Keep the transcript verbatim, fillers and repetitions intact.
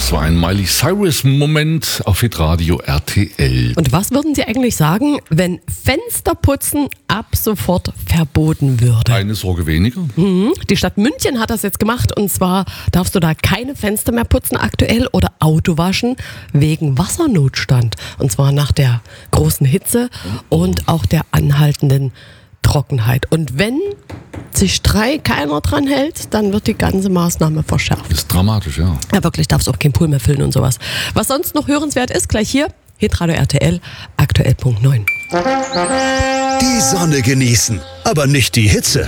Das war ein Miley Cyrus-Moment auf Hitradio R T L. Und was würden Sie eigentlich sagen, wenn Fensterputzen ab sofort verboten würde? Eine Sorge weniger. Mhm. Die Stadt München hat das jetzt gemacht und zwar darfst du da keine Fenster mehr putzen aktuell oder Auto waschen wegen Wassernotstand. Und zwar nach der großen Hitze und auch der anhaltenden Trockenheit. Und wenn sich drei keiner dran hält, dann wird die ganze Maßnahme verschärft. Das ist dramatisch, ja. Ja, wirklich, darfst auch kein Pool mehr füllen und sowas. Was sonst noch hörenswert ist, gleich hier, Hitradio R T L, aktuell Punkt neun. Die Sonne genießen, aber nicht die Hitze.